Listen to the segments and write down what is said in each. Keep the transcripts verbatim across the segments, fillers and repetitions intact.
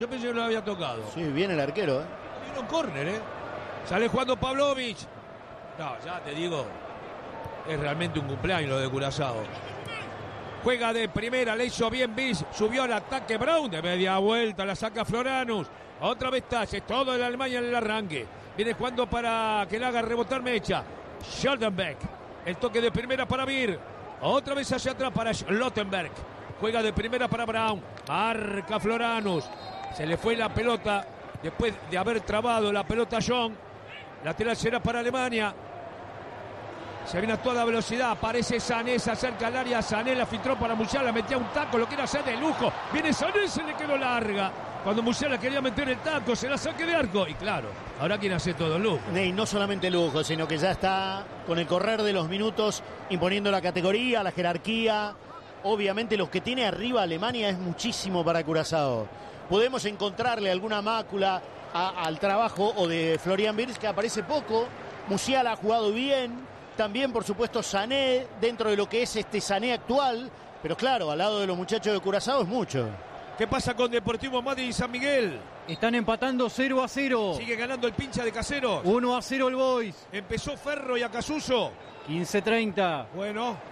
Yo pensé que lo había tocado. Sí, viene el arquero, ¿eh? Vino un córner, ¿eh? Sale jugando Pavlovich. No, ya te digo, es realmente un cumpleaños lo de Curazao. Juega de primera, le hizo bien Bis, subió al ataque Brown, de media vuelta, la saca Floranus. Otra vez Taches, todo el Alemania en el arranque. Viene jugando para que le haga rebotar Mecha. Scholdenbeck, el toque de primera para Mir. Otra vez hacia atrás para Schlottenberg. Juega de primera para Brown. Marca Floranus. Se le fue la pelota después de haber trabado la pelota a John. Lateral será para Alemania. Se viene a toda velocidad. Aparece Sané, se acerca al área. Sané la filtró para Musiala. Metía un taco, lo quiere hacer de lujo. Viene Sané, se le quedó larga. Cuando Musiala quería meter el taco, se la saque de arco. Y claro, ahora quiere hacer todo lujo. Y no solamente lujo, sino que ya está con el correr de los minutos imponiendo la categoría, la jerarquía. Obviamente los que tiene arriba Alemania es muchísimo para Curazao. Podemos encontrarle alguna mácula a, al trabajo o de Florian Wirtz, que aparece poco. Musiala ha jugado bien. También, por supuesto, Sané, dentro de lo que es este Sané actual. Pero claro, al lado de los muchachos de Curazao es mucho. ¿Qué pasa con Deportivo Madrid y San Miguel? Están empatando cero a cero. Sigue ganando el pincha de Caseros. uno a cero el Boys. Empezó Ferro y Acasuso. quince treinta. Bueno.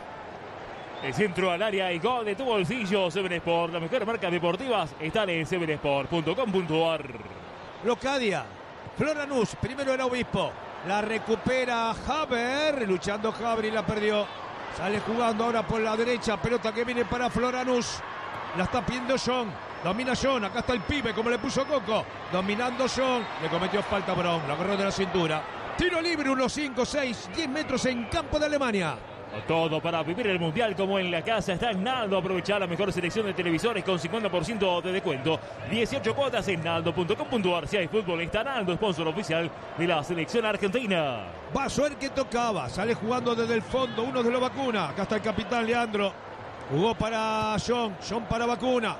El centro al área y gol de tu bolsillo. Seven Sport, las mejores marcas deportivas están en seven sport punto com punto a r. Locadia. Floranus, primero era Obispo. La recupera Haber. Luchando Haber y la perdió. Sale jugando ahora por la derecha. Pelota que viene para Floranus. La está pidiendo John. Domina John. Acá está el pibe, como le puso Coco. Dominando John. Le cometió falta Brown. La agarró de la cintura. Tiro libre, unos cinco, seis, diez metros en campo de Alemania. Todo para vivir el mundial como en la casa. Está en Naldo. Aprovechar la mejor selección de televisores con cincuenta por ciento de descuento. dieciocho cuotas en naldo punto com punto a r. Si hay fútbol, está Naldo, sponsor oficial de la selección argentina. Va a suer que tocaba. Sale jugando desde el fondo. Uno de los Vacuna. Acá está el capitán Leandro. Jugó para John. John para Vacuna.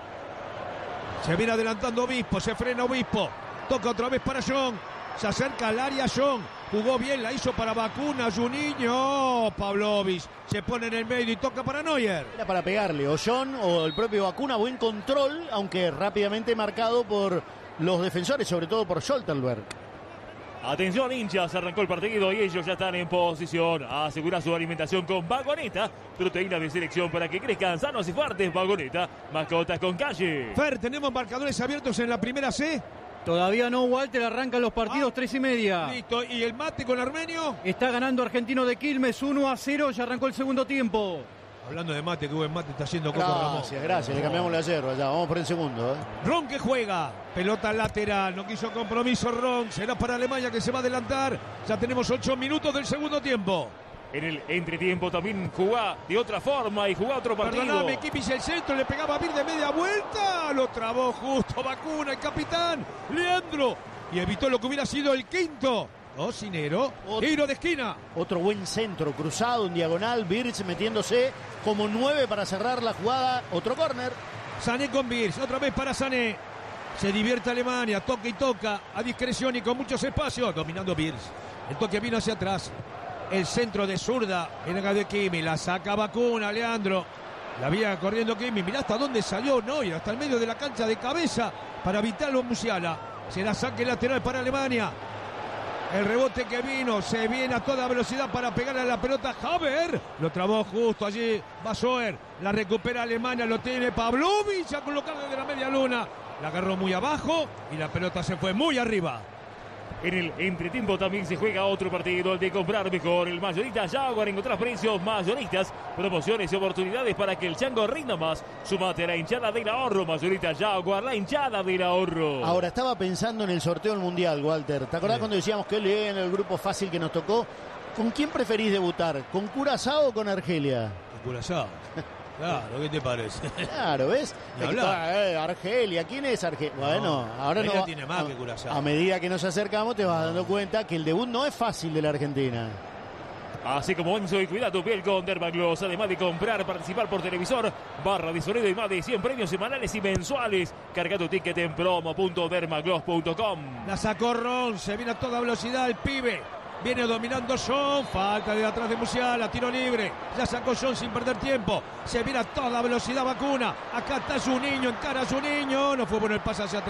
Se viene adelantando Obispo. Se frena Obispo. Toca otra vez para John. Se acerca al área John. Jugó bien, la hizo para Vacuna, Juninho. Pavlovich se pone en el medio y toca para Neuer. Era para pegarle, o John o el propio Vacuna. Buen control, aunque rápidamente marcado por los defensores, sobre todo por Scholtenberg. Atención, hinchas, arrancó el partido y ellos ya están en posición. Asegura su alimentación con Vagoneta, proteína de selección para que crezcan sanos y fuertes. Vagoneta, mascotas con calle. Fer, ¿tenemos marcadores abiertos en la primera C? Todavía no, Walter, arrancan los partidos ah, tres y media. Listo, ¿y el mate con Armenio? Está ganando Argentino de Quilmes uno a cero, ya arrancó el segundo tiempo. Hablando de mate, qué buen mate está haciendo Coco Gracias, Ramón. Gracias, gracias, le cambiamos la yerba ya, vamos por el segundo. ¿eh? Ron que juega, pelota lateral, no quiso compromiso Ron, será para Alemania que se va a adelantar. Ya tenemos ocho minutos del segundo tiempo. En el entretiempo también jugá de otra forma y jugá otro partido. Perdóname, Kimmich el centro, le pegaba a Vir de media vuelta. Lo trabó justo Vacuna, el capitán, Leandro. Y evitó lo que hubiera sido el quinto. Cocinero, tiro de esquina. Otro buen centro, cruzado en diagonal. Wirtz metiéndose como nueve para cerrar la jugada. Otro córner. Sané con Wirtz, otra vez para Sané. Se divierte Alemania, toca y toca a discreción y con muchos espacios. Dominando Wirtz. El toque vino hacia atrás. El centro de zurda en el de Kimmich. La saca Vacuna, Leandro. La vía corriendo Kimmich. Mirá hasta dónde salió Neuer. Hasta el medio de la cancha de cabeza para evitarlo Musiala. Se la saque lateral para Alemania. El rebote que vino. Se viene a toda velocidad para pegarle a la pelota. Haber. Lo trabó justo allí. Basoer. La recupera Alemania. Lo tiene Pavlovich. A colocar desde la media luna. La agarró muy abajo. Y la pelota se fue muy arriba. En el entretiempo también se juega otro partido, el de comprar mejor. El Mayorista Jaguar, encontrás precios mayoristas, promociones y oportunidades para que el chango rinda más. Sumate a la hinchada del ahorro. Mayorista Jaguar, la hinchada del ahorro. Ahora, estaba pensando en el sorteo del Mundial, Walter. ¿Te acordás sí. cuando decíamos que le en el grupo fácil que nos tocó? ¿Con quién preferís debutar? ¿Con Curazao o con Argelia? Con Curazao. Claro, ¿qué te parece? Claro, ¿ves? Eh, Argelia, ¿quién es Argelia? Bueno, no, ahora no. tiene más a, que Curazao. A medida que nos acercamos, te vas dando cuenta que el debut no es fácil de la Argentina. Así como Enzo y cuida tu piel con Dermagloss. Además de comprar, participar por televisor, barra de sonido y más de cien premios semanales y mensuales. Carga tu ticket en promo punto dermagloss punto com. La sacó Ron, se viene a toda velocidad el pibe. Viene dominando John. Falta de atrás de Musiala. Tiro libre. Ya sacó John sin perder tiempo. Se viene a toda velocidad Bacuna. Acá está su niño. Encara a su niño. No fue bueno el pase hacia atrás.